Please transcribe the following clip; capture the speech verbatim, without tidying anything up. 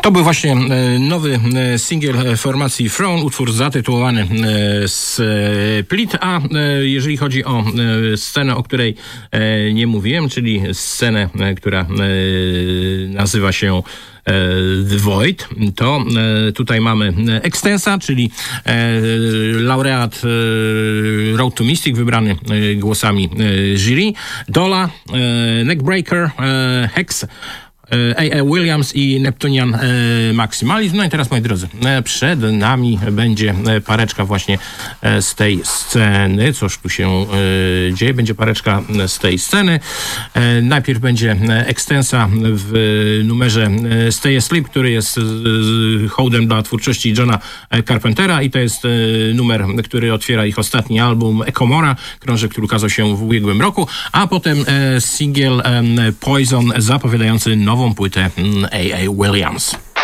To był właśnie nowy singiel formacji Throne, utwór zatytułowany Split, a jeżeli chodzi o scenę, o której nie mówiłem, czyli scenę, która nazywa się The Void, to tutaj mamy Extensa, czyli laureat Road to Mystic, wybrany głosami jury, Dola, Neckbreaker, Hex, A A. Williams i Neptunian Maximalism. No i teraz, moi drodzy, przed nami będzie pareczka właśnie z tej sceny. Coż tu się dzieje? Będzie pareczka z tej sceny. Najpierw będzie Extensa w numerze Stay Asleep, który jest hołdem dla twórczości Johna Carpentera i to jest numer, który otwiera ich ostatni album Ecomora, krążek, który ukazał się w ubiegłym roku, a potem singiel Poison zapowiadający nową płytę A A. Williams.